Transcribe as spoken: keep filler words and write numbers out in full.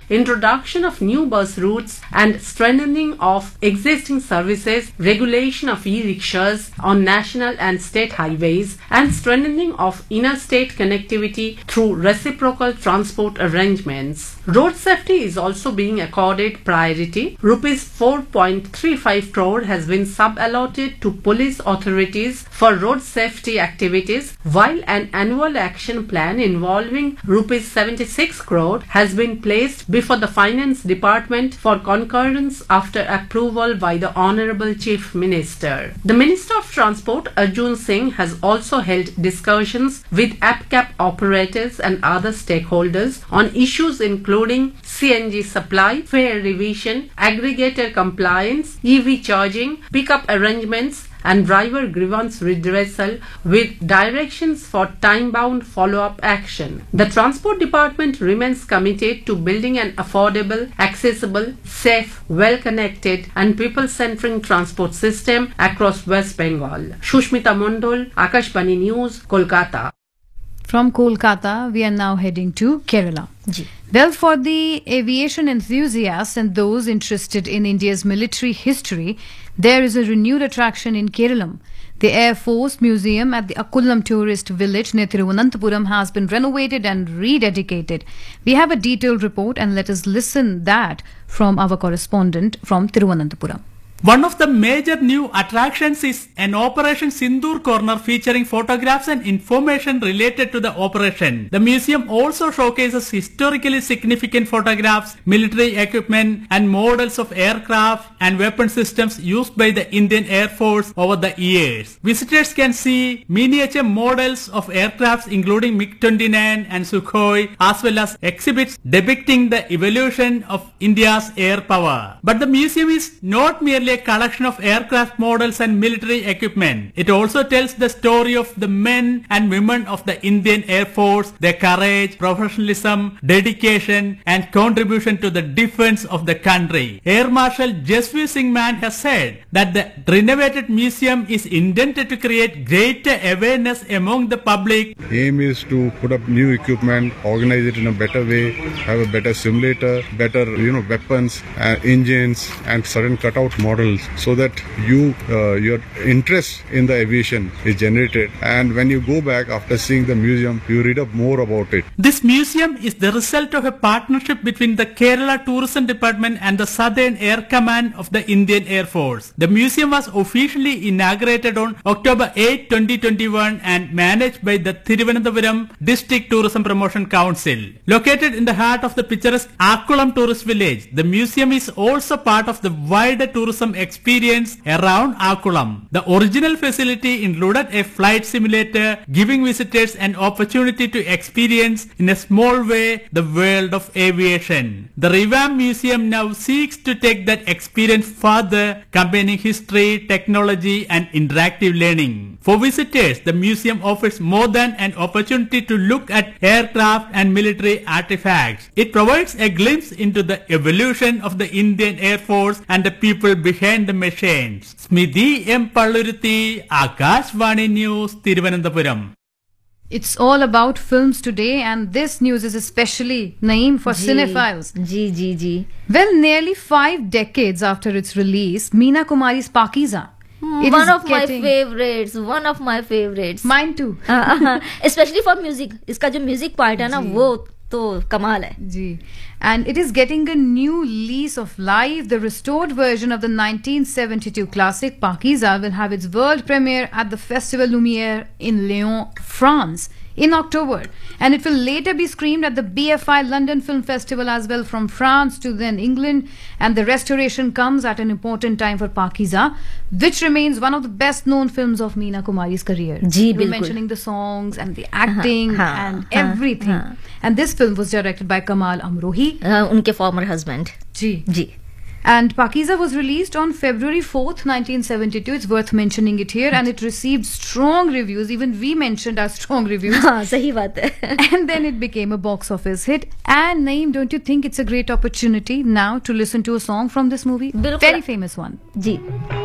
introduction of new bus routes and strengthening of existing services, regulation of e-rickshaws on national and state highways, and strengthening of interstate connectivity through reciprocal transport arrangements. Road safety is also being accorded priority. Rupees four point three five crore has been sub-allotted to police authorities for road safety activities, while an annual action plan involving rupees seventy-six crore has been placed before the Finance Department for concurrence after approval by the Honorable Chief Minister. The Minister of Transport Arjun Singh has also held discussions with APCAP operators and other stakeholders on issues including C N G supply, fare revision, aggregator compliance, E V charging, pickup arrangements, and driver grievance redressal with directions for time-bound follow-up action. The Transport Department remains committed to building an affordable, accessible, safe, well-connected and people-centering transport system across West Bengal. Shushmita Mondol, Akashvani News, Kolkata. From Kolkata, we are now heading to Kerala. Ji. Well, for the aviation enthusiasts and those interested in India's military history, there is a renewed attraction in Kerala. The Air Force Museum at the Akkulam tourist village near Thiruvananthapuram has been renovated and rededicated. We have a detailed report and let us listen that from our correspondent from Thiruvananthapuram. One of the major new attractions is an Operation Sindoor corner featuring photographs and information related to the operation. The museum also showcases historically significant photographs, military equipment and models of aircraft and weapon systems used by the Indian Air Force over the years. Visitors can see miniature models of aircrafts including MiG twenty-nine and Sukhoi, as well as exhibits depicting the evolution of India's air power. But the museum is not merely a collection of aircraft models and military equipment. It also tells the story of the men and women of the Indian Air Force, their courage, professionalism, dedication and contribution to the defense of the country. Air Marshal Jasveer Singh Man has said that the renovated museum is intended to create greater awareness among the public. Aim is to put up new equipment, organize it in a better way, have a better simulator, better you know weapons, uh, engines and certain cutout models, so that you uh, your interest in the aviation is generated, and when you go back after seeing the museum, you read up more about it. This museum is the result of a partnership between the Kerala Tourism Department and the Southern Air Command of the Indian Air Force. The museum was officially inaugurated on October eighth, twenty twenty-one and managed by the Thiruvananthapuram District Tourism Promotion Council. Located in the heart of the picturesque Akkulam tourist village, the museum is also part of the wider tourism experience around Akkulam. The original facility included a flight simulator, giving visitors an opportunity to experience in a small way the world of aviation. The revamped museum now seeks to take that experience further, combining history, technology and interactive learning. For visitors, the museum offers more than an opportunity to look at aircraft and military artifacts. It provides a glimpse into the evolution of the Indian Air Force and the people behind the machines. Smidhi M. Palluruthi, Akashvani News, Thiruvananthapuram. It's all about films today, and this news is especially named for Ji, cinephiles. Ji, ji, ji. Well, nearly five decades after its release, Meena Kumari's Pakeeza. It One is of getting- my favorites. One of my favorites. Mine too. Especially for music. इसका जो music part है ना वो तो कमाल है. Gee. And it is getting a new lease of life. The restored version of the nineteen seventy-two classic Pakeeza will have its world premiere at the Festival Lumiere in Lyon, France in October, and it will later be screened at the B F I London Film Festival as well, from France to then England. And the restoration comes at an important time for Pakeeza, which remains one of the best known films of Meena Kumari's career. Ji, You were bilkul. mentioning the songs and the acting हाँ, हाँ, and हाँ, everything. हाँ. And this film was directed by Kamal Amrohi. Uh, उनके former husband. Ji. Ji. And Pakeeza was released on February fourth, nineteen seventy-two. It's worth mentioning it here. And it received strong reviews. Even we mentioned our strong reviews. हाँ सही बात है. And then it became a box office hit. And Naeem, don't you think it's a great opportunity now to listen to a song from this movie? बिल्कुल. Very famous one. जी.